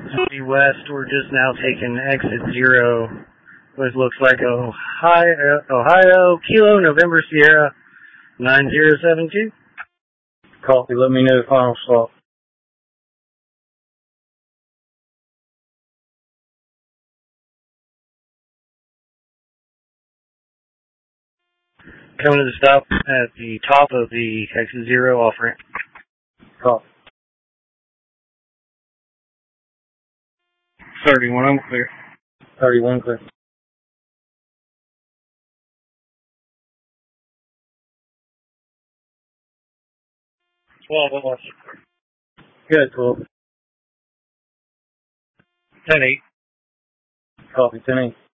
West, we're just now taking exit 0, which looks like Ohio, Kilo, November, Sierra, 9072. Copy, let me know final stop. Coming to the stop at the top of the exit 0 off ramp. Copy. 31, I'm clear. 31 clear. Good, 12. 10-8. Copy, 10-8.